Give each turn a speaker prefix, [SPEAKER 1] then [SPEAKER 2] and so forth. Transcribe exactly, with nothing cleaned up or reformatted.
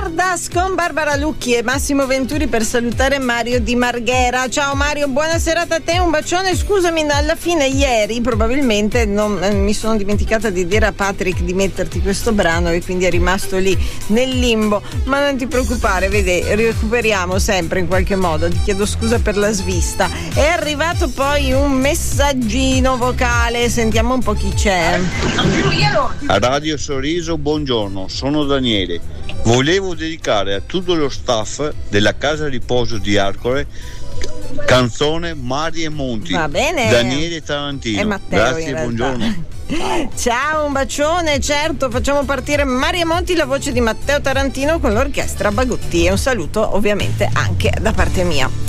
[SPEAKER 1] Stardust con Barbara Lucchi e Massimo Venturi per salutare Mario di Marghera. Ciao Mario, buona serata a te, un bacione. Scusami, alla fine ieri probabilmente non, eh, mi sono dimenticata di dire a Patrick di metterti questo brano e quindi è rimasto lì nel limbo, ma non ti preoccupare, vedi, recuperiamo sempre in qualche modo. Ti chiedo scusa per la svista. È arrivato poi un messaggino vocale, sentiamo un po' chi c'è.
[SPEAKER 2] A Radio Sorriso, buongiorno, sono Daniele. Volevo dedicare a tutto lo staff della casa riposo di Arcore canzone Mari e Monti.
[SPEAKER 1] Va bene.
[SPEAKER 2] Daniele Tarantino.
[SPEAKER 1] È Matteo,
[SPEAKER 2] grazie, buongiorno.
[SPEAKER 1] Ciao, un bacione. Certo, facciamo partire Mari e Monti, la voce di Matteo Tarantino con l'orchestra Bagotti, e un saluto ovviamente anche da parte mia.